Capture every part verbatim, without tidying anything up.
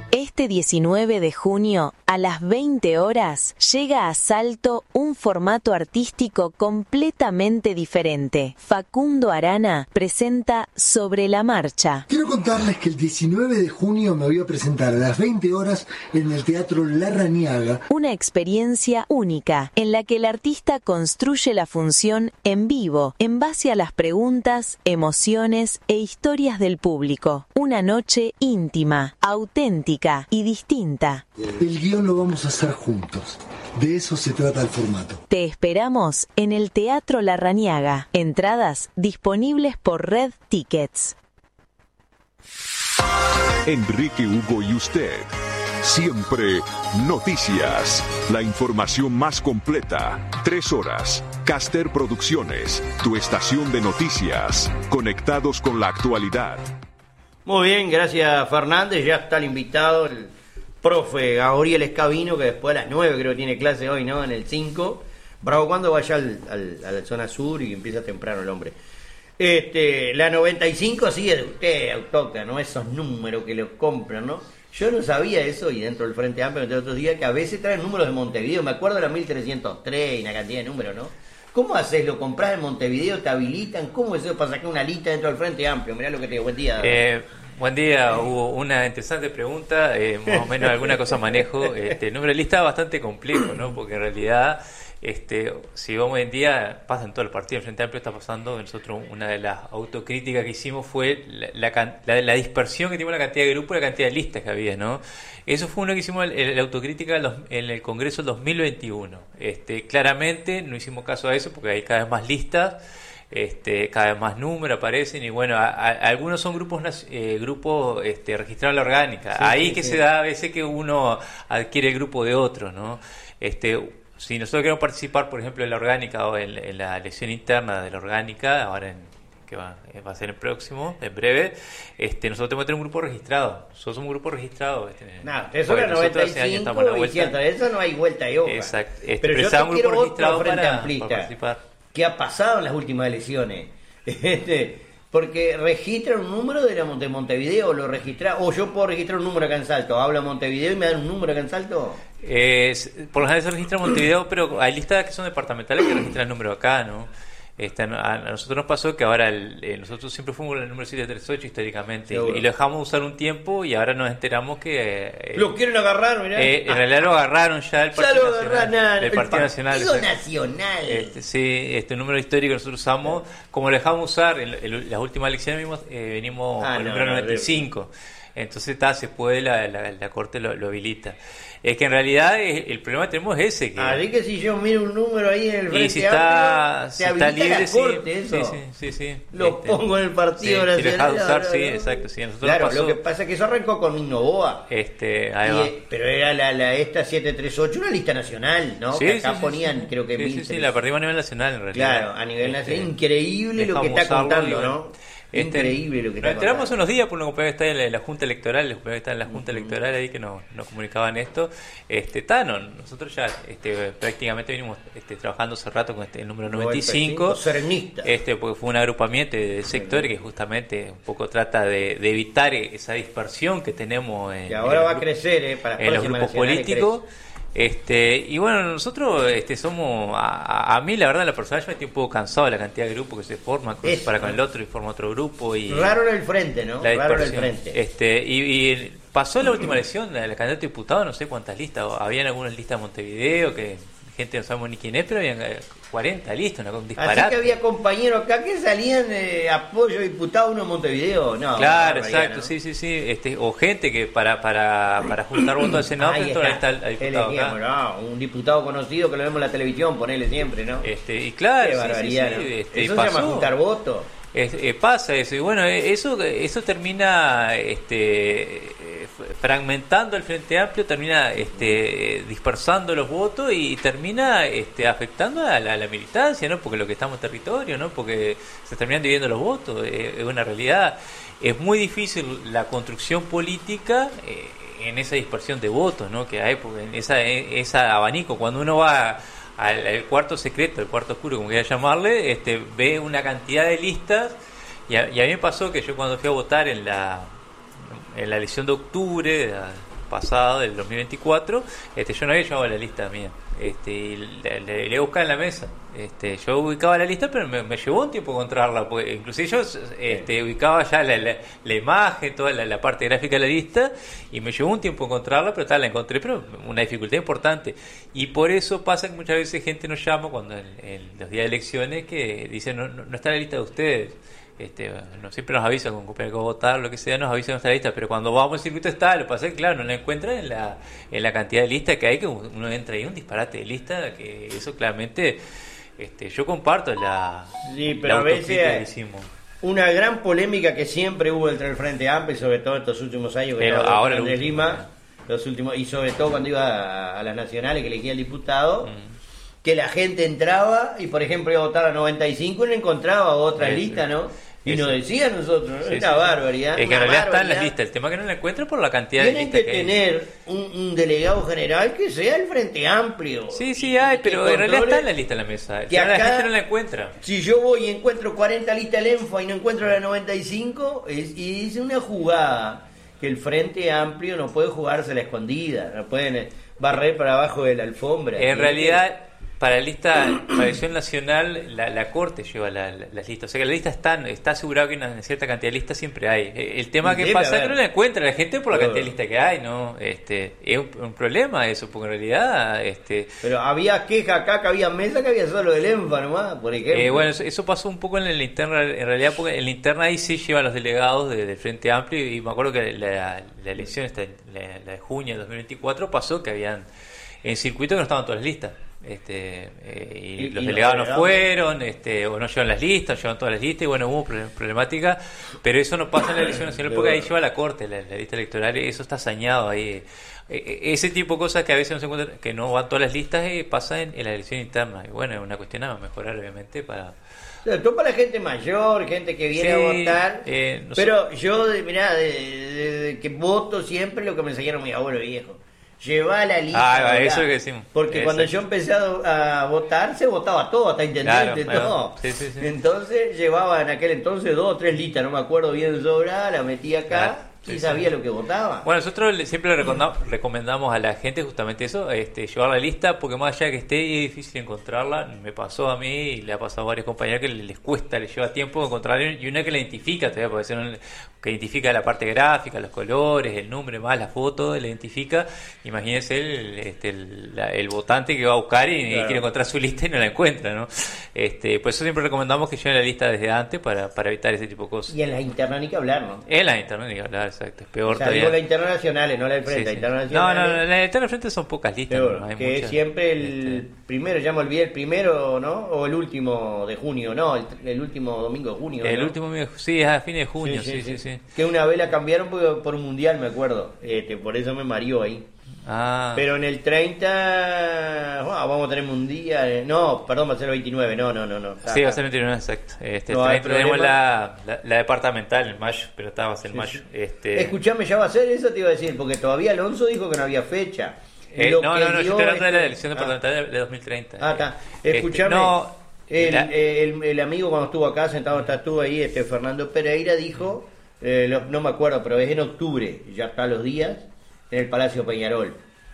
Este diecinueve de junio, a las veinte horas, llega a Salto un formato artístico completamente diferente. Facundo Arana presenta Sobre la Marcha. Quiero contarles que el diecinueve de junio me voy a presentar a las veinte horas en el Teatro Larrañaga. Una experiencia única en la que el artista construye la función en vivo, en base a las preguntas, emociones e historias del público. Una noche íntima, auténtica y distinta. El guión lo vamos a hacer juntos. De eso se trata el formato. Te esperamos en el Teatro Larrañaga. Entradas disponibles por Red Tickets. Enrique Hugo y usted. Siempre noticias. La información más completa. Tres horas. Caster Producciones. Tu estación de noticias. Conectados con la actualidad. Muy bien, gracias Fernández. Ya está el invitado, el profe Gabriel Escabino, que después a las nueve creo que tiene clase hoy, ¿no? En el cinco. Bravo, cuando vaya al, al, a la zona sur y empieza temprano el hombre. Este, la noventa y cinco sigue de usted, autóctono, esos números que los compran, ¿no? Yo no sabía eso, y dentro del Frente Amplio, entre otros días, que a veces traen números de Montevideo. Me acuerdo de la mil trescientos tres y una cantidad de números, ¿no? ¿Cómo haces? ¿Lo compras en Montevideo? ¿Te habilitan? ¿Cómo es eso para sacar una lista dentro del Frente Amplio? Mirá lo que te digo. Buen día. Eh, buen día. Hubo una interesante pregunta. Eh, más o menos alguna cosa manejo. Este, el número de lista es bastante complejo, ¿no? Porque en realidad, este, si vamos hoy en día, pasa en todo el partido, el Frente Amplio está pasando. Nosotros, una de las autocríticas que hicimos fue la, la, la, la dispersión que tiene la cantidad de grupos y la cantidad de listas que había, ¿no? Eso fue uno que hicimos en la autocrítica en el Congreso del dos mil veintiuno. Este, claramente no hicimos caso a eso porque hay cada vez más listas, este, cada vez más números aparecen y bueno, a, a, algunos son grupos eh, grupos este, registrados en la orgánica. Sí, Ahí sí, que sí. se da a veces que uno adquiere el grupo de otro, ¿no? Este, si nosotros queremos participar, por ejemplo, en la orgánica o en, en la elección interna de la orgánica, ahora en que va, va a ser el próximo, en breve, este, nosotros tenemos que tener un grupo registrado. Nosotros somos un grupo registrado. Este, no, eso era noventa y cinco y cierto, eso no hay vuelta de hoja. Exacto. Este, pero yo te un quiero grupo registrado para, frente amplista. Para participar. ¿Qué ha pasado en las últimas elecciones? Este, porque registran un número de, la, de Montevideo, lo registra, o yo puedo registrar un número acá en Salto. Habla Montevideo y me dan un número acá en Salto. Eh, por lo general se registra Montevideo, pero hay listas que son departamentales que registran el número acá, ¿no? Este, a nosotros nos pasó que ahora el, eh, nosotros siempre fuimos el número siete treinta y ocho históricamente y, y lo dejamos usar un tiempo y ahora nos enteramos que eh, lo quieren agarrar, mirá. Eh, en realidad lo agarraron ya el Partido ya lo Nacional, agarraron, el Partido el Nacional, Partido Nacional. Este, sí, este número histórico que nosotros usamos, como lo dejamos usar en, en las últimas elecciones venimos, eh, venimos ah, con el no, número no, noventa y cinco. Entonces está, se puede, la, la, la Corte lo, lo habilita. Es que en realidad es, el problema que tenemos es ese. Que, Así que si yo miro un número ahí en el Frente y si está, Amplio, si está libre, la corte, sí, eso. sí, sí, sí, Lo este, pongo en el Partido sí, Nacional. Si lo dejas de usar, sí, exacto. Sí, nosotros claro, pasó, lo que pasa es que eso arrancó con Novoa. Este, ahí y, va. Pero era la, la esta siete treinta y ocho, una lista nacional, ¿no? Sí, que acá sí, ponían, sí, creo que sí, mil. Sí, sí, la perdimos a nivel nacional en realidad. Claro, a nivel nacional. Este, increíble lo que está contando, ¿no? Este, Increíble lo que nos está enteramos contando. unos días por una compañía que está en la, en la Junta Electoral, la compañía que está en la Junta uh-huh. Electoral ahí que nos, nos comunicaban esto. Este, tá, no, nosotros ya este, prácticamente venimos este, trabajando hace rato con este el número noventa y cinco, este, porque fue un agrupamiento de sectores que justamente un poco trata de, de evitar esa dispersión que tenemos en, y ahora en va los, a crecer eh, para en los grupos políticos. Este, y bueno, nosotros este, somos, a, a mí la verdad, la persona, yo me estoy un poco cansado de la cantidad de grupos que se forman, que se para con el otro y forma otro grupo. Y raro en el frente, ¿no? La raro en el frente. Este, y, y pasó la última elección, la, la candidata de diputado, no sé cuántas listas, habían algunas listas de Montevideo, que gente no sabemos ni quién es, pero habían cuarenta listas, un disparate. Así que había compañeros acá que salían eh, apoyo diputado uno en Montevideo, no. Claro, no, exacto, ¿no? sí, sí, sí, este, o gente que para para para juntar votos al Senado, ahí está, está, está el diputado acá. No, un diputado conocido que lo vemos en la televisión, ponele siempre, ¿no? Este, y claro, qué sí, barbaridad, sí, sí, ¿no? este, eso pasó. se llama juntar votos. Es, eh, pasa eso, y bueno, eso eso termina este fragmentando el Frente Amplio, termina este dispersando los votos y termina este afectando a la, a la militancia, ¿no? Porque lo que estamos en territorio, ¿no? Porque se terminan dividiendo los votos, eh, es una realidad. Es muy difícil la construcción política eh, en esa dispersión de votos, ¿no? Que hay, porque en esa en esa abanico, cuando uno va al, al cuarto secreto, el cuarto oscuro, como quiera llamarle, este ve una cantidad de listas y a, y a mí me pasó que yo cuando fui a votar en la en la elección de octubre pasado, del dos mil veinticuatro, este, yo no había llevado la lista mía. Este, y le, le, le buscaba en la mesa. Este, yo ubicaba la lista, pero me, me llevó un tiempo encontrarla, porque inclusive yo este, ubicaba ya la, la, la imagen, toda la, la parte gráfica de la lista, y me llevó un tiempo encontrarla, pero tal, la encontré, pero una dificultad importante. Y por eso pasa que muchas veces gente nos llama cuando en, en los días de elecciones que dicen no, no, no está en la lista de ustedes. Este, no siempre nos avisa con que votar, lo que sea, nos avisa en nuestra lista, pero cuando vamos al circuito está, lo que pasa es que claro, no la encuentran en la, en la cantidad de listas que hay, que uno entra ahí un disparate de lista, que eso claramente este, yo comparto la, sí, pero la a veces que hicimos. Una gran polémica que siempre hubo entre el Frente Amplio, sobre todo estos últimos años que pero ahora de Lima, los últimos, y sobre todo cuando iba a, a las nacionales que elegía el diputado, mm. que la gente entraba y por ejemplo iba a votar a noventa y cinco y no encontraba otra Eso. lista, ¿no? Y Eso. nos decían nosotros, ¿no? Sí, Una sí, barbaridad. sí. Es que en una realidad está en las barbaridad. listas, el tema es que no la encuentro por la cantidad Tienen de listas que, que hay. tener un, un delegado general que sea el Frente Amplio. Sí, sí hay, que pero en realidad controle- está en la lista en la mesa. que O sea, acá- la gente no la encuentra. Si yo voy y encuentro cuarenta listas del ENFA y no encuentro la noventa y cinco, es, y es una jugada que el Frente Amplio no puede jugarse a la escondida, no pueden eh, barrer para abajo de la alfombra. En Tiene realidad, para la lista, para la elección nacional, la, la Corte lleva la- la- las listas. O sea que la lista están, está asurado que una cierta cantidad de listas siempre hay. Eh, El tema que Debe pasa es haber. que no la encuentra la gente por la Claro. cantidad de listas que hay, ¿no? Este, es un, un problema eso, porque en realidad... este Pero había queja acá, que había mesa, que había solo del ENFA nomás, por ejemplo. Eh, bueno, eso, eso pasó un poco en la interna, en realidad, porque en la interna ahí sí llevan los delegados de- del Frente Amplio, y me acuerdo que la, la elección, esta, la, la de junio de dos mil veinticuatro, pasó que habían en circuito que no estaban todas las listas. Este, eh, y, Y- los y delegados los no delegados. fueron, este, o no llevan las listas, llevan todas las listas, y bueno, hubo pro- problemática, pero eso no pasa en la elección nacional porque ahí lleva la Corte, la, la lista electoral, y eso está sañado ahí. Eh, eh, ese tipo de cosas que a veces no se encuentran, que no van todas las listas, eh, pasa en, en la elección interna, y bueno, es una cuestión a mejorar obviamente para... Sobre todo para la gente mayor, gente que viene Sí, a votar. eh, no sé. Pero yo, de- mirá, de, de- de que voto siempre lo que me enseñaron mi abuelo viejo. Lleva la lista. Ah, ¿verdad? eso es lo que decimos. Porque cuando Exacto. yo empecé a, a votar, se votaba todo, hasta intendente, Claro, todo. sí, sí, sí. Entonces llevaba en aquel entonces dos o tres listas, no me acuerdo bien sobrada, la metí acá Claro, sí, y sí. sabía lo que votaba. Bueno, nosotros le- siempre le recomendamos, recomendamos a la gente justamente eso, este, llevar la lista, porque más allá de que esté y es difícil encontrarla, me pasó a mí y le ha pasado a varios compañeros que les cuesta, les lleva tiempo encontrarla, y una que la identifica todavía, porque si no, que identifica la parte gráfica, los colores, el nombre más, la foto, la identifica. Imagínense el, este, el, la- el votante que va a buscar y, y Claro. quiere encontrar su lista y no la encuentra, ¿no? Este, por eso siempre recomendamos que lleven la lista desde antes para, para evitar ese tipo de cosas. Y en la interna ni que hablar, ¿no? En la internet, ni hablar, exacto, es peor O sea, todavía. digo la internacionales, no la del Sí, frente, la sí. internacionales. No, no, no, la interna frente son pocas listas. Peor, no hay que muchas. siempre el Este, primero, ya me olvidé, el primero, ¿no? O el último de junio, no, el, el último domingo de junio. el ¿no? último, mes- sí, es a fines de junio, sí, sí, sí. Que una vez la cambiaron por, por un mundial, me acuerdo. Este, por eso me mareó ahí. Ah, Pero en el treinta, ah, vamos a tener mundial. eh, No, perdón, va a ser el veintinueve. No, no, no. no. sí, va a ser el veintinueve, exacto. Este, No el hay treinta tenemos problema. la, la, la departamental en mayo, pero está, va a ser en Sí, mayo. sí. Este, Escuchame, ya va a ser eso, te iba a decir, porque todavía Alonso dijo que no había fecha. eh, Lo no, que no, no, yo dio estoy hablando de la este- elección ah. departamental de, de dos mil treinta. Ah, está. Este, Escuchame. no, el, la- el, el amigo cuando estuvo acá, sentado, estuvo ahí, este Fernando Pereira, dijo, eh, lo- no me acuerdo, pero es en octubre, ya está los días, en el Palacio Peñarol.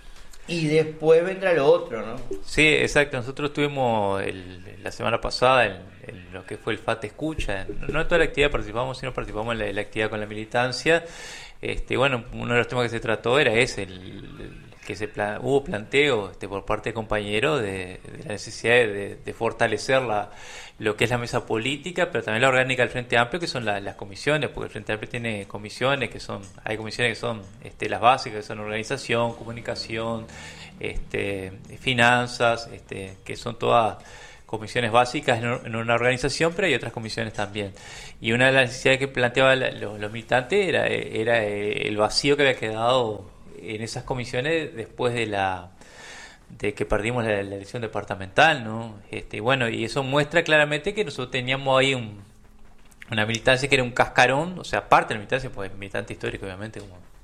Y después vendrá lo otro, ¿no? Sí, exacto. Nosotros tuvimos el- la semana pasada en, en lo que fue el FAT Escucha. No en toda la actividad participamos, sino participamos en la, la actividad con la militancia. Este, bueno, uno de los temas que se trató era ese, el, el que se pla- hubo planteo este, por parte de compañeros de, de la necesidad de, de fortalecer la, lo que es la mesa política, pero también la orgánica del Frente Amplio, que son la- las comisiones, porque el Frente Amplio tiene comisiones que son, hay comisiones que son este, las básicas, que son organización, comunicación, este, finanzas, este, que son todas comisiones básicas en, en una organización, pero hay otras comisiones también. Y una de las necesidades que planteaban la- los, los militantes era, era eh, el vacío que había quedado en esas comisiones después de la de que perdimos la, la elección departamental, ¿no? Este, bueno, y eso muestra claramente que nosotros teníamos ahí un, una militancia que era un cascarón, o sea, parte de la militancia, pues militante histórico, obviamente, como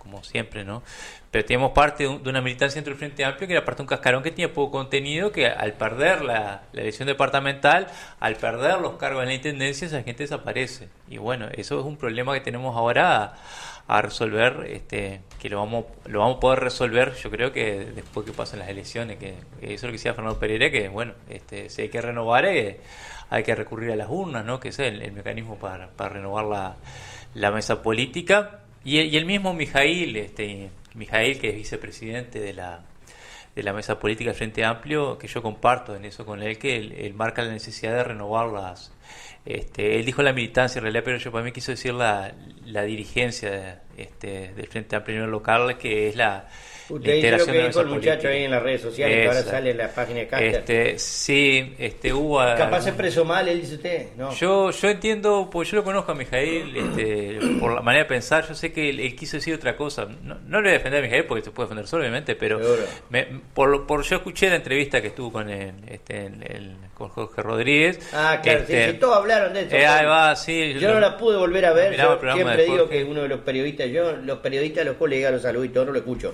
como siempre, ¿no? Pero teníamos parte de, un, de una militancia dentro del Frente Amplio que era parte de un cascarón que tenía poco contenido, que al perder la, la elección departamental, al perder los cargos en la intendencia, esa gente desaparece. Y bueno, eso es un problema que tenemos ahora a, a resolver, este, que lo vamos, lo vamos a poder resolver, yo creo que después que pasen las elecciones, que, que eso es lo que decía Fernando Pereira, que bueno, este, si hay que renovar, eh, hay que recurrir a las urnas, ¿no? Que ese es el, el mecanismo para, para renovar la, la mesa política. Y, y el mismo Mijaíl, este, Mijaíl, que es vicepresidente de la de la mesa política del Frente Amplio, que yo comparto en eso con él, que él, él marca la necesidad de renovar las... Este, él dijo la militancia en realidad, pero yo para mí quiso decir la, la dirigencia este, del Frente Amplio a nivel local, que es la... Usted dice lo que dijo el muchacho ahí en las redes sociales, que ahora sale en la página de Caster. Este, sí, este, hubo... Capaz algún... se expresó mal, él dice usted. No. Yo yo entiendo, porque yo lo conozco a Mijaíl, este, por la manera de pensar, yo sé que él, él quiso decir otra cosa. No, no le voy a defender a Mijaíl porque se puede defender solo, obviamente, pero me, por, por yo escuché la entrevista que estuvo con el, este, el, el, con Jorge Rodríguez. Ah, claro, este, sí, sí, todos hablaron de eso. Eh, ahí va, sí. Yo lo, no la pude volver a ver, yo siempre digo Jorge. Que uno de los periodistas, yo los periodistas, los colegas, los saludo y todo, no lo escucho.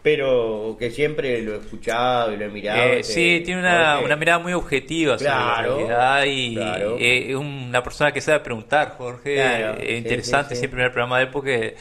Pero que siempre lo he escuchado y lo he mirado. Eh, este, sí, tiene una, una mirada muy objetiva sobre claro, la realidad y claro. eh, es una persona que sabe preguntar, Jorge. Claro, es sí, interesante sí, sí. siempre ver el programa de él porque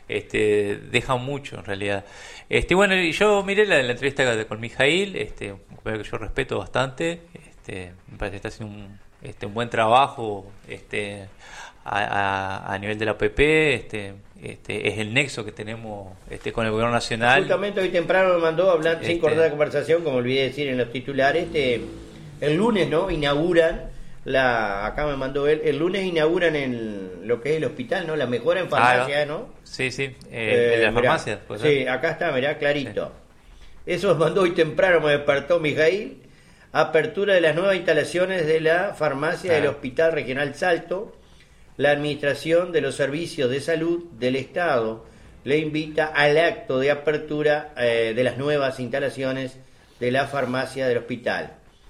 este, deja mucho en realidad. Este, bueno, yo miré la, la entrevista con Mijaíl, este, un compañero que yo respeto bastante. Este, me parece que está haciendo un, este, un buen trabajo este, a, a, a nivel de la O P P. Este, Este, es el nexo que tenemos este, con el gobierno nacional. Justamente hoy temprano me mandó hablar este, sin cortar la conversación, como olvidé decir en los titulares. Este, el lunes, ¿no? Inauguran la, acá me mandó él, el lunes inauguran el, lo que es el hospital, ¿no? La mejora en farmacia, ah, ¿no? Sí, sí, eh, eh, en la mirá, farmacia. Pues, sí, ¿eh? Acá está, mirá, clarito. Sí. Eso me mandó hoy temprano, me despertó Mijaíl. Apertura de las nuevas instalaciones de la farmacia ah. del Hospital Regional Salto. La Administración de los Servicios de Salud del Estado le invita al acto de apertura eh, de las nuevas instalaciones de la farmacia del hospital.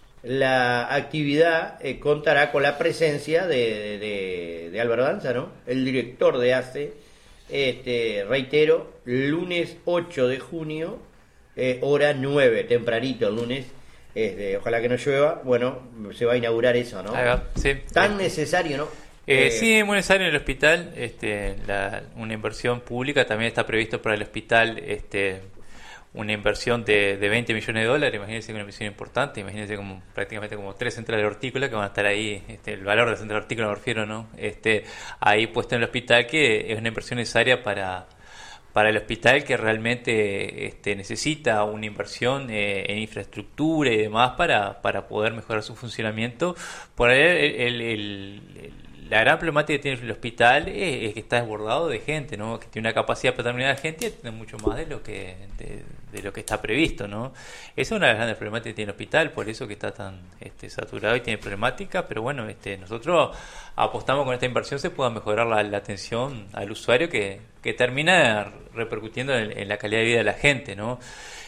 La actividad eh, contará con la presencia de, de, de Álvaro Danza, ¿no? El director de A C E, este, reitero, lunes ocho de junio, eh, hora nueve, tempranito el lunes. Este, ojalá que no llueva. Bueno, se va a inaugurar eso, ¿no? Ahí va, sí. Tan necesario, ¿no? Eh, sí, es muy necesario en el hospital, este, la, una inversión pública, también está previsto para el hospital este, una inversión de, de veinte millones de dólares, imagínense que una inversión importante, imagínense como prácticamente como tres centrales hortícolas que van a estar ahí, este, el valor de la central hortícola me refiero, ¿no? Este, ahí puesto en el hospital, que es una inversión necesaria para, para el hospital, que realmente este, necesita una inversión eh, en infraestructura y demás para, para poder mejorar su funcionamiento. Por ahí el, el, el, el la gran problemática que tiene el hospital es, es que está desbordado de gente, ¿no? Que tiene una capacidad para determinada gente y tiene mucho más de lo que de, de lo que está previsto, ¿no? Esa es una de las grandes problemáticas que tiene el hospital, por eso que está tan este, saturado y tiene problemática, pero bueno, este, nosotros apostamos con esta inversión se pueda mejorar la, la atención al usuario que, que termina repercutiendo en, en la calidad de vida de la gente, ¿no?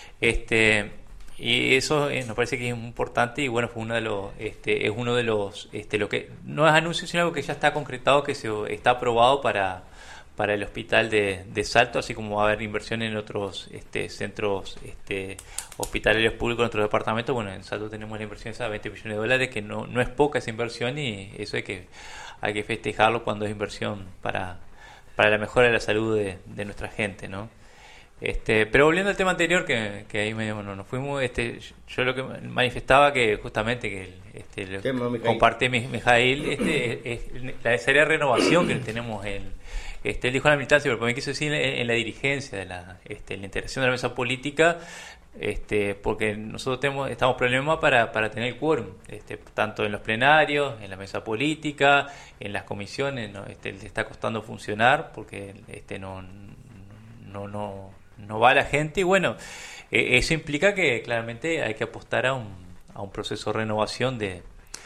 Este Y eso eh, nos parece que es importante y bueno, fue uno de los, este, es uno de los, este, lo que no es anuncio, sino algo que ya está concretado, que se está aprobado para, para el hospital de, de Salto, así como va a haber inversión en otros este, centros este, hospitalarios públicos en otros departamentos. Bueno, en Salto tenemos la inversión esa de veinte millones de dólares, que no, no es poca esa inversión y eso hay que, hay que festejarlo cuando es inversión para, para la mejora de la salud de, de nuestra gente, ¿no? Este, pero volviendo al tema anterior, que, que ahí medio bueno, nos fuimos, este, yo lo que manifestaba que justamente que este, lo, compartí Mijaíl, este, es, es la necesaria renovación que tenemos en, este, él dijo en la militancia, pero para mí quiso decir en, en la dirigencia de la, este, en la integración de la mesa política, este, porque nosotros tenemos, estamos problemas para, para tener el quórum, este, tanto en los plenarios, en la mesa política, en las comisiones, ¿no? Este, le está costando funcionar porque este, no, no, no no va la gente y bueno, eh, eso implica que claramente hay que apostar a un, a un proceso de renovación de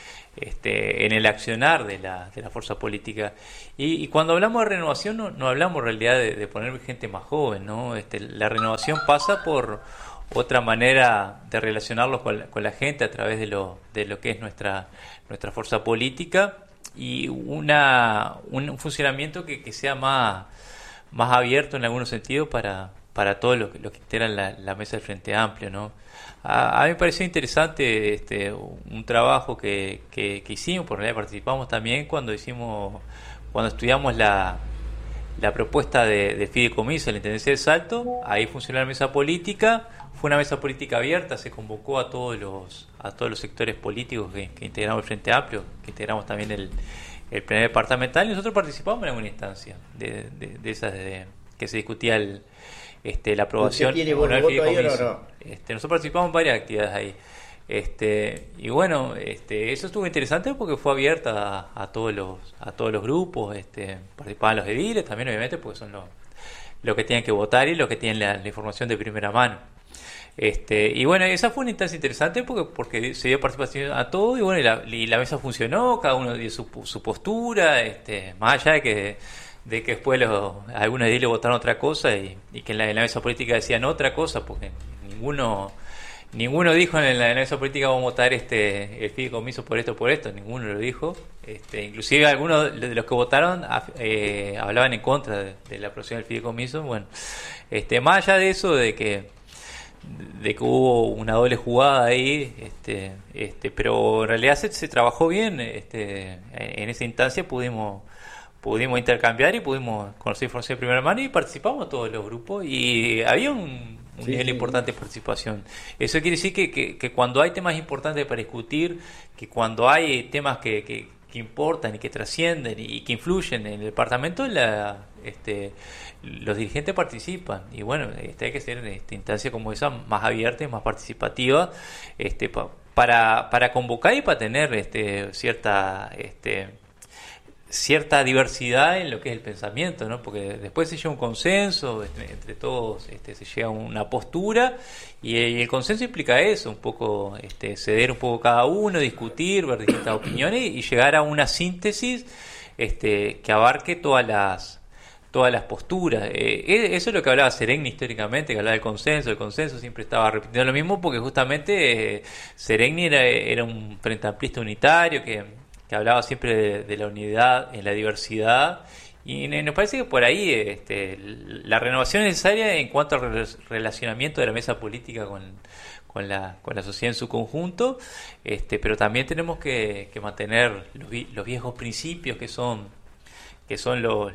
este en el accionar de la, de la fuerza política y, y cuando hablamos de renovación no, no hablamos en realidad de, de poner gente más joven, ¿no? Este, la renovación pasa por otra manera de relacionarlos con la, con la gente a través de lo, de lo que es nuestra, nuestra fuerza política y una un funcionamiento que, que sea más más abierto en algunos sentidos para, para todos los, los que integran la, la mesa del Frente Amplio, ¿no? A, a mí me pareció interesante este, un trabajo que, que, que hicimos, por realidad participamos también cuando hicimos, cuando estudiamos la, la propuesta de, de fideicomiso de la Intendencia de Salto. Ahí funcionó la mesa política, fue una mesa política abierta, se convocó a todos los, a todos los sectores políticos que, que integramos el Frente Amplio, que integramos también el, el plenario departamental, y nosotros participamos en alguna instancia de, de, de esas de, que se discutía el Este, la aprobación. ¿Usted tiene buen voto ahí o no? no? Este, nosotros participamos en varias actividades ahí. Este, y bueno, este, eso estuvo interesante porque fue abierta a, a todos los a todos los grupos, este, participaban los ediles también, obviamente, porque son los, los que tienen que votar y los que tienen la, la información de primera mano. Este, y bueno, esa fue una instancia interesante porque porque se dio participación a todo, y bueno, y la, y la mesa funcionó, cada uno dio su, su postura, este, más allá de que de que después los, algunos ediles votaron otra cosa y, y que en la, en la mesa política decían otra cosa, porque ninguno ninguno dijo en la, en la mesa política vamos a votar este el fideicomiso por esto por esto, ninguno lo dijo. Este, inclusive algunos de los que votaron eh, hablaban en contra de, de la aprobación del fideicomiso. Bueno, este, más allá de eso, de que de que hubo una doble jugada ahí, este, este, pero en realidad se, se trabajó bien. Este, en esa instancia pudimos pudimos intercambiar y pudimos conocer información de primera mano y participamos todos los grupos y había un, un sí, nivel sí. importante de participación. Eso quiere decir que, que, que cuando hay temas importantes para discutir, que cuando hay temas que, que, que importan y que trascienden y que influyen en el departamento, la, este, los dirigentes participan. Y bueno, este, hay que hacer esta instancia como esa más abierta y más participativa, este, pa, para, para convocar y para tener este, cierta... Este, cierta diversidad en lo que es el pensamiento, ¿no? Porque después se llega a un consenso, entre, entre todos este, se llega a una postura, y, y el consenso implica eso, un poco este, ceder un poco cada uno, discutir, ver distintas opiniones y llegar a una síntesis este, que abarque todas las todas las posturas. Eh, eso es lo que hablaba Seregni históricamente, que hablaba del consenso, el consenso siempre estaba repitiendo lo mismo, porque justamente eh, Seregni era, era un frente amplista unitario que que hablaba siempre de, de la unidad en la diversidad, y nos parece que por ahí este, la renovación es necesaria en cuanto al relacionamiento de la mesa política con, con, la, con la sociedad en su conjunto, este, pero también tenemos que, que mantener los, los viejos principios que son, que son los,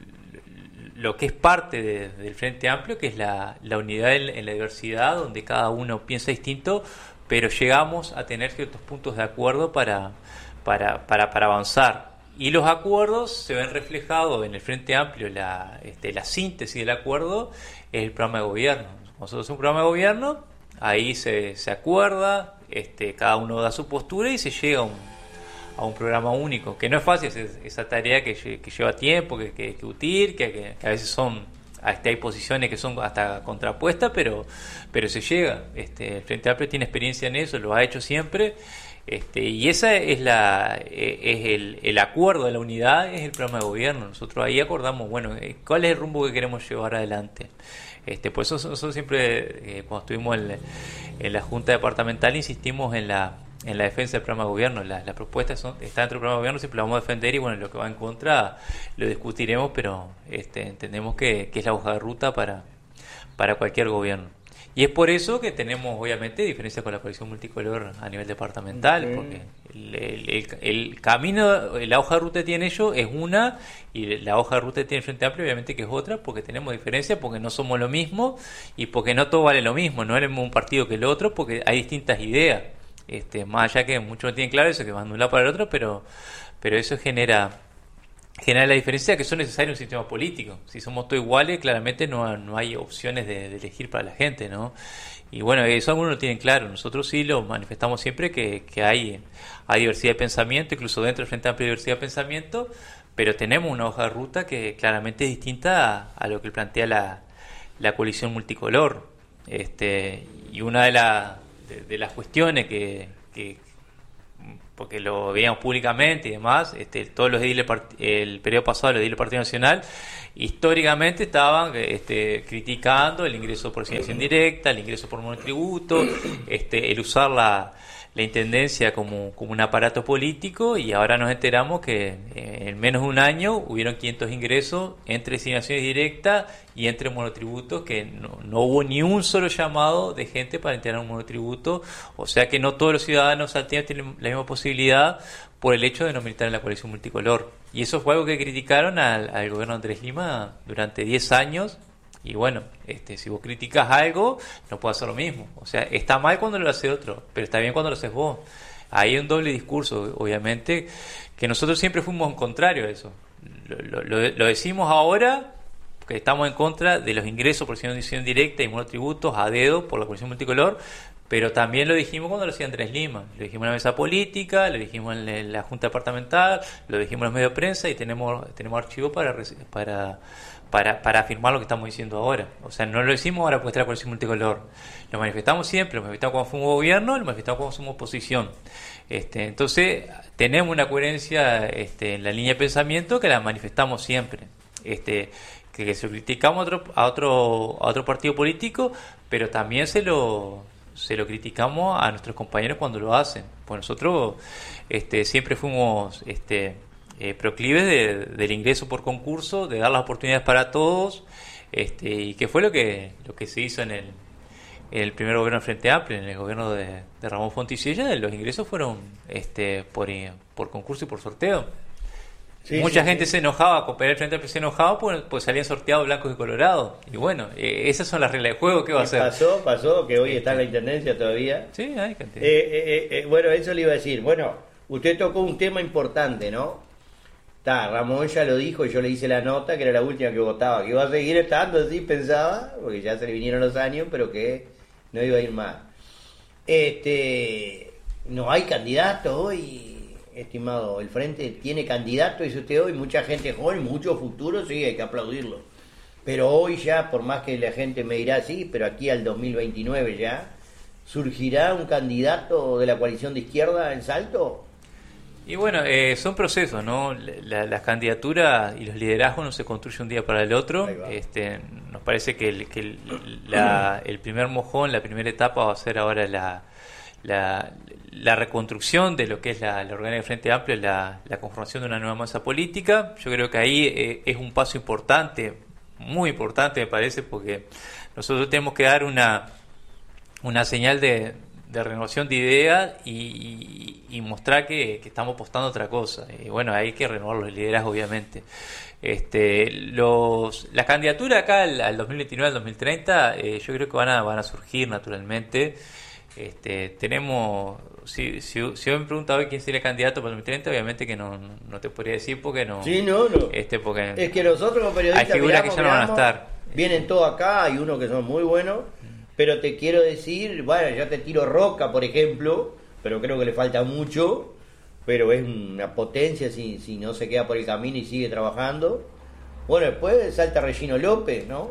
lo que es parte de, del Frente Amplio, que es la, la unidad en, en la diversidad, donde cada uno piensa distinto, pero llegamos a tener ciertos puntos de acuerdo para Para, para, para avanzar. Y los acuerdos se ven reflejados en el Frente Amplio, la, este, la síntesis del acuerdo es el programa de gobierno. Nosotros hacemos un programa de gobierno, ahí se, se acuerda, este, cada uno da su postura y se llega a un, a un programa único, que no es fácil, es esa tarea que, que lleva tiempo, que, que, que útil, que, que, que a veces son, este, hay posiciones que son hasta contrapuestas, pero, pero se llega. Este, el Frente Amplio tiene experiencia en eso, lo ha hecho siempre. Este, y esa es la es el, el acuerdo de la unidad, es el programa de gobierno. Nosotros ahí acordamos, bueno, cuál es el rumbo que queremos llevar adelante. Este, por eso nosotros siempre, eh, cuando estuvimos en, en la Junta Departamental, insistimos en la en la defensa del programa de gobierno. Las la propuestas son, está dentro del programa de gobierno, siempre la vamos a defender, y bueno, lo que va en contra lo discutiremos, pero este, entendemos que, que es la hoja de ruta para, para cualquier gobierno. Y es por eso que tenemos, obviamente, diferencias con la coalición multicolor a nivel departamental, okay. porque el, el, el, el camino, la hoja de ruta que tienen ellos es una, y la hoja de ruta que tiene el Frente Amplio, obviamente, que es otra, porque tenemos diferencias, porque no somos lo mismo, y porque no todo vale lo mismo, no es un partido que el otro, porque hay distintas ideas. Este, más allá que muchos no tienen claro eso, que van de un lado para el otro, pero, pero eso genera... genera la diferencia que son necesarios en un sistema político. Si somos todos iguales, claramente no, no hay opciones de, de elegir para la gente, ¿no? Y bueno, eso algunos lo tienen claro. Nosotros sí lo manifestamos siempre, que, que hay, hay diversidad de pensamiento, incluso dentro del Frente Amplio hay diversidad de pensamiento, pero tenemos una hoja de ruta que claramente es distinta a, a lo que plantea la, la coalición multicolor. Este, y una de, la, de, de las cuestiones que... que porque lo veíamos públicamente y demás, este, todos los ediles, el periodo pasado los ediles del Partido Nacional históricamente estaban este, criticando el ingreso por asignación directa, el ingreso por monotributo, este, el usar la, la intendencia como, como un aparato político, y ahora nos enteramos que en menos de un año hubieron quinientos ingresos entre designaciones directas y entre monotributos, que no, no hubo ni un solo llamado de gente para integrar un monotributo, o sea que no todos los ciudadanos salteños tienen la misma posibilidad por el hecho de no militar en la coalición multicolor. Y eso fue algo que criticaron al, al gobierno de Andrés Lima durante diez años. Y bueno, este, si vos criticas algo, no puedes hacer lo mismo. O sea, está mal cuando lo hace otro, pero está bien cuando lo haces vos. Hay un doble discurso, obviamente, que nosotros siempre fuimos en contrario a eso. Lo, lo, lo decimos ahora, que estamos en contra de los ingresos por decisión directa y monotributos a dedo por la coalición multicolor, pero también lo dijimos cuando lo hacía Andrés Lima. Lo dijimos en la mesa política, lo dijimos en la Junta Departamental, lo dijimos en los medios de prensa, y tenemos, tenemos archivos para... para Para, para afirmar lo que estamos diciendo ahora. O sea, no lo decimos ahora porque está la coalición multicolor. Lo manifestamos siempre, lo manifestamos cuando fuimos gobierno, lo manifestamos cuando somos oposición. Este, entonces, tenemos una coherencia este, en la línea de pensamiento que la manifestamos siempre. Este, que, que se lo criticamos a otro, a otro a otro partido político, pero también se lo se lo criticamos a nuestros compañeros cuando lo hacen. Pues nosotros este, siempre fuimos este Eh, proclives de, del ingreso por concurso, de dar las oportunidades para todos, este, y que fue lo que lo que se hizo en el, en el primer gobierno del Frente Amplio, en el gobierno de, de Ramón Fontecilla. Los ingresos fueron este, por, por concurso y por sorteo. Sí, Mucha sí, gente sí. se enojaba, compañero del Frente Amplio se enojaba pues, pues salían sorteados blancos y colorados. Y bueno, eh, esas son las reglas de juego. ¿Qué va a hacer? Pasó, pasó, que hoy está en la intendencia todavía. Sí, hay cantidad. Eh, eh, eh, bueno, eso le iba a decir. Bueno, usted tocó un tema importante, ¿no? Está, Ramón ya lo dijo, y yo le hice la nota, que era la última que votaba, que iba a seguir estando, así pensaba, porque ya se le vinieron los años, pero que no iba a ir más. Este, no hay candidato hoy, estimado. El Frente tiene candidato, dice usted hoy, mucha gente joven, mucho futuro, sí, hay que aplaudirlo. Pero hoy ya, por más que la gente me dirá, sí, pero aquí al dos mil veintinueve ya, ¿surgirá un candidato de la coalición de izquierda en Salto? Y bueno, eh, son procesos, ¿no? La, las candidaturas y los liderazgos no se construyen un día para el otro. Este, nos parece que, el, que el, la, el primer mojón, la primera etapa va a ser ahora la, la, la reconstrucción de lo que es la, la orgánica del Frente Amplio, la, la conformación de una nueva masa política. Yo creo que ahí eh, es un paso importante, muy importante me parece, porque nosotros tenemos que dar una, una señal de... de renovación de ideas y, y, y mostrar que, que estamos apostando a otra cosa. Y bueno, hay que renovar los liderazgos, obviamente. Este, los, las candidaturas acá al, al dos mil veintinueve, al dos mil treinta, eh, yo creo que van a, van a surgir naturalmente. Este, tenemos, si, si, si yo me preguntaba hoy quién sería el candidato para el dos mil treinta, obviamente que no, no te podría decir porque no. Sí, no, no. Este, porque es que nosotros como periodistas hay figuras miramos, que ya no miramos, van a estar. Vienen todos acá, hay unos que son muy buenos. Pero te quiero decir, bueno, ya te tiro Roca, por ejemplo, pero creo que le falta mucho, pero es una potencia si, si no se queda por el camino y sigue trabajando. Bueno, después salta Regino López, ¿no?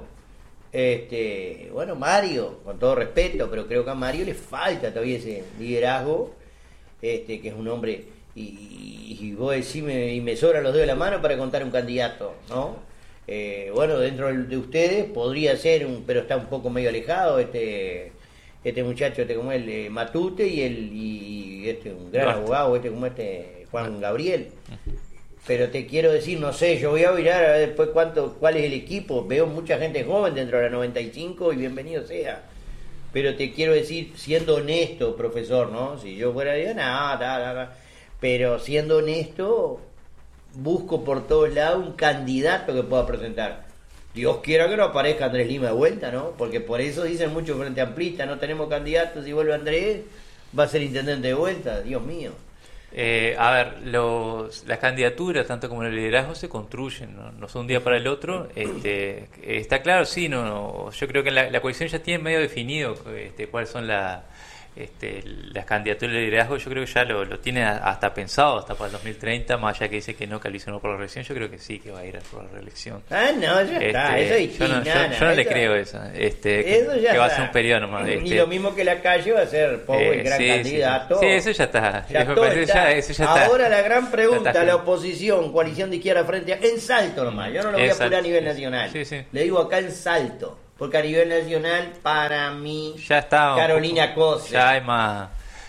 Este, bueno, Mario, con todo respeto, pero creo que a Mario le falta todavía ese liderazgo, este, que es un hombre, y, y, y vos decís, me, y me sobran los dedos de la mano para contar un candidato, ¿no? Eh, bueno, dentro de ustedes podría ser, un, pero está un poco medio alejado este este muchacho, este como el eh, Matute y el y este un gran Duarte. abogado, este como este Juan Gabriel. Pero te quiero decir, no sé, yo voy a mirar a ver después cuánto, cuál es el equipo. Veo mucha gente joven dentro de la noventa y cinco y bienvenido sea. Pero te quiero decir, siendo honesto, profesor, ¿no? Si yo fuera de nada, nada, nada, pero siendo honesto, busco por todos lados un candidato que pueda presentar. Dios quiera que no aparezca Andrés Lima de vuelta, ¿no? Porque por eso dicen muchos frente amplistas, no tenemos candidatos, si vuelve Andrés, va a ser intendente de vuelta, Dios mío. Eh, a ver, los, las candidaturas, tanto como el liderazgo, se construyen, no, no son un día para el otro. Este, está claro, sí, no, no yo creo que la, la coalición ya tiene medio definido este, cuáles son las... Este, las candidaturas de liderazgo. Yo creo que ya lo, lo tiene hasta pensado hasta para el dos mil treinta, más allá que dice que no calificó por la reelección. Yo creo que sí que va a ir por la reelección. Ah, no, ya este, está, eso es yo no, yo, yo no le creo eso, este, eso que, ya que va está. a ser un periodo nomás. Este, y lo mismo que la calle va a ser Pogo eh, el gran sí, candidato. Sí, sí, eso ya está. Ya me todo parece, está. Ya, eso ya está. Ahora la gran pregunta, está. la oposición, coalición de izquierda frente a... En Salto nomás, yo no lo voy a apurar a nivel nacional. Sí, sí. Le digo acá en Salto, porque a nivel nacional, para mí, ya está, Carolina Cosa. Ya hay más...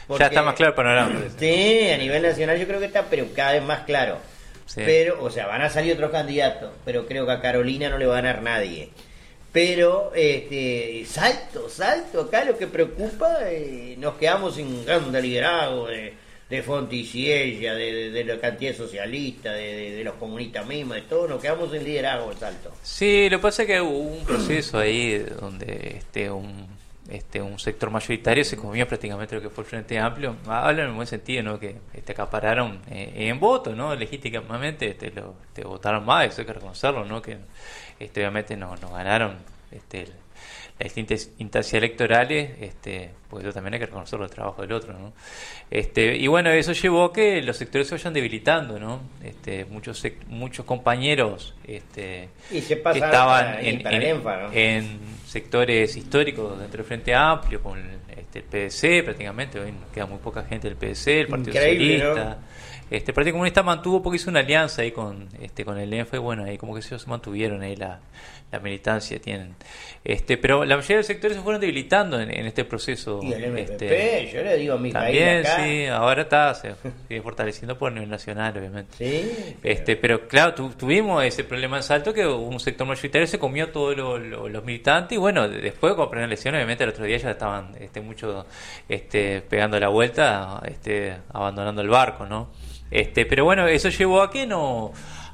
Porque, ya está más claro el panorama. Sí, a nivel nacional yo creo que está, pero cada vez más claro. Sí. Pero, o sea, van a salir otros candidatos, pero creo que a Carolina no le va a ganar nadie. Pero, este, salto, salto, acá lo que preocupa, eh, nos quedamos sin grande liderazgo de, de Fonticiella, de, de, de la cantidad socialista, de, de, de los comunistas mismos, de todo, nos quedamos sin liderazgo, el salto. Sí, lo que pasa es que hubo un proceso ahí donde este un este un sector mayoritario se comió prácticamente lo que fue el Frente Amplio. Hablan en un buen sentido, ¿no? Que este, acapararon eh, en voto, ¿no? Legítimamente este, lo, este, votaron más, eso hay que reconocerlo, ¿no? Que este, obviamente no, no ganaron este, las distintas instancias electorales, este, pues eso también hay que reconocerlo el trabajo del otro, ¿no? Este, y bueno, eso llevó a que los sectores se vayan debilitando, ¿no? Este, muchos muchos compañeros este, y se que estaban en, en, Enfa, ¿no? en sectores históricos dentro del Frente Amplio, con este, el P D C prácticamente, hoy queda muy poca gente del P D C, el Partido Increíble, Socialista. ¿no? Este, el Partido Comunista mantuvo porque hizo una alianza ahí con este con el Enfa y bueno, ahí como que ellos se mantuvieron ahí la, la militancia tienen. Este, pero la mayoría de los sectores se fueron debilitando en, en este proceso. Y el M P P, este, yo le digo a mi también, acá. sí, ahora está, se sigue fortaleciendo por nivel nacional, obviamente. Sí. Este, pero claro, tu, tuvimos ese problema en Salto que un sector mayoritario se comió todos lo, lo, los militantes y bueno, después cuando aprendieron elecciones, obviamente el otro día ya estaban este, mucho este, pegando la vuelta, este, abandonando el barco, ¿no? Este, pero bueno, eso llevó a que no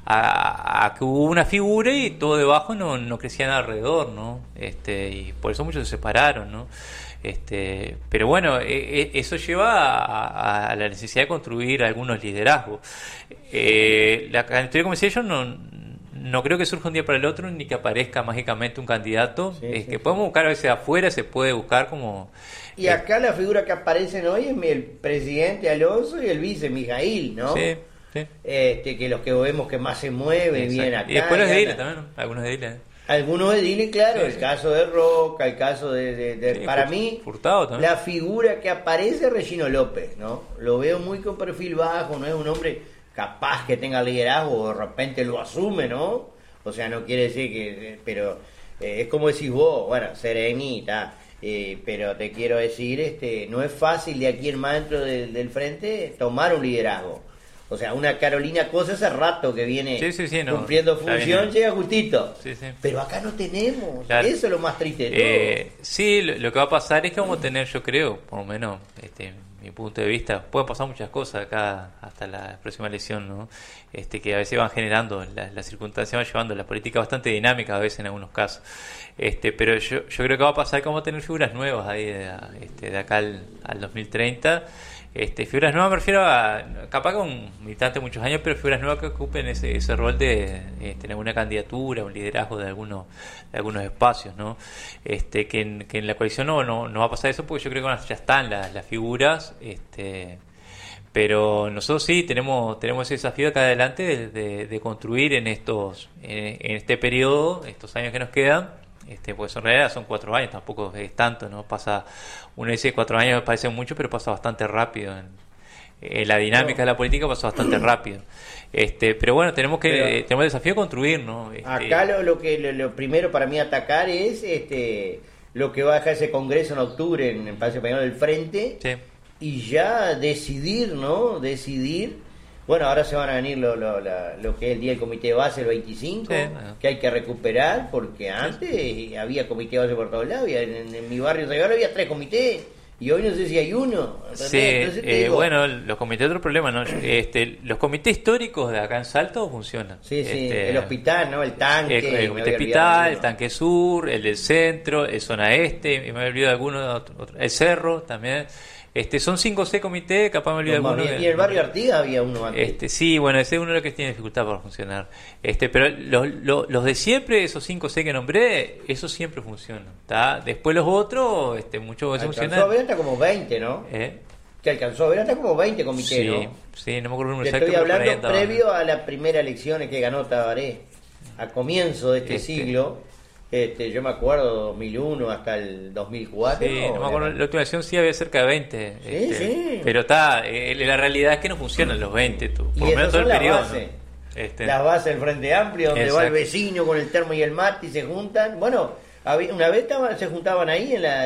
a, a que hubo una figura y todo debajo no, no crecían alrededor, ¿no? Este, y por eso muchos se separaron, ¿no? Este, pero bueno, e, e, eso lleva a, a la necesidad de construir algunos liderazgos. Eh, la candidatura, como decía yo, no, no creo que surja un día para el otro ni que aparezca mágicamente un candidato. Sí, es sí, que sí. Podemos buscar a veces afuera, se puede buscar como... Y acá la figura que aparecen hoy es el presidente Alonso y el vice Mijail, ¿no? Sí, sí. Este, que los que vemos que más se mueven, vienen acá. Y después los ediles también, ¿no? Algunos ediles. Algunos ediles, claro, sí, el sí. caso de Roca, el caso de... de, de sí, para mí, Furtado también. La figura que aparece es Regino López, ¿no? Lo veo muy con perfil bajo, no es un hombre capaz que tenga liderazgo, o de repente lo asume, ¿no? O sea, no quiere decir que... Pero eh, es como decís vos, bueno, serenita... Eh, pero te quiero decir, este, no es fácil de aquí en más dentro de, del frente tomar un liderazgo. O sea, una Carolina Cosa hace rato que viene sí, sí, sí, no, cumpliendo función, llega justito. Sí, sí. Pero acá no tenemos. Claro. Eso es lo más triste de todo. Eh, sí, lo, lo que va a pasar es que vamos a tener, yo creo, por lo menos, este, mi punto de vista, pueden pasar muchas cosas acá hasta la próxima elección, ¿no? Este, que a veces van generando, las la circunstancias van llevando la política bastante dinámica a veces en algunos casos. Este, pero yo, yo creo que va a pasar que vamos a tener figuras nuevas ahí de, este, de acá al, al dos mil treinta. Este, figuras nuevas me refiero a, capaz que un militante de muchos años, pero figuras nuevas que ocupen ese, ese rol de, de tener una candidatura, un liderazgo de algunos, de algunos espacios, ¿no? Este, que en, que en la coalición no, no, no va a pasar eso porque yo creo que ya están las, las figuras, este, pero nosotros sí tenemos, tenemos ese desafío acá adelante de, de, de construir en estos, en, en este periodo, estos años que nos quedan. Este, pues en realidad son cuatro años, tampoco es tanto, ¿no? Pasa, uno dice cuatro años parece mucho, pero pasa bastante rápido. En, en la dinámica no. de la política pasa bastante rápido. Este, pero bueno, tenemos que pero, tenemos el desafío de construir, ¿no? Este, acá lo, lo que lo, lo primero para mí atacar es este lo que va a dejar ese congreso en octubre en el Palacio Español del Frente sí. y ya decidir, ¿no? Decidir. Bueno, ahora se van a venir lo, lo, lo, lo que es el día del comité de base, el veinticinco, sí, bueno. que hay que recuperar, porque antes sí. había comité de base por todos lados, en, en, en mi barrio había tres comités, y hoy no sé si hay uno. Sí, eh, digo, bueno, los comités, otro problema, ¿no? Este, los comités históricos de acá en Salto funcionan. Sí, sí, este, el hospital, ¿no? El tanque. El, el comité hospital, el tanque sur, el del centro, el zona este, y me había olvidado alguno, otro, otro, el cerro también. Este, son cinco o seis comités, capaz me olvidé alguno. Y en el barrio Artigas había uno antes. Este, sí, bueno, ese es uno de los que tiene dificultad para funcionar. Este, pero los, los, los de siempre, esos cinco o seis que nombré, esos siempre funcionan. ¿Tá? Después los otros, este, muchos veces funcionan. Alcanzó a ver hasta como veinte, ¿no? ¿Eh? Que alcanzó a ver hasta como veinte comités, sí, ¿no? Sí, no me acuerdo el número exacto. Estoy hablando previo a las primeras elecciones que ganó Tabaré, a comienzo de este, este siglo. Este, yo me acuerdo dos mil uno hasta el dos mil cuatro. Sí, no me acuerdo, la última elección sí había cerca de veinte. Sí, este, sí. Pero está, eh, la realidad es que no funcionan los veinte, tú, por lo menos todo el periodo. Base, ¿no? este, las bases del Frente Amplio, donde exacto. va el vecino con el termo y el mate y se juntan. Bueno, había, una vez estaban, se juntaban ahí en la